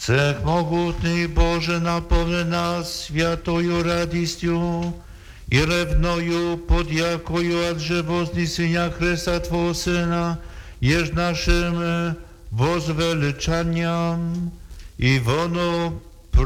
Wszechmogutny Boże, napełni nas świętою radością i rewnою podjakою adże woznесения Chrysta Twojego Syna, jest naszym woзвеличанням, i wono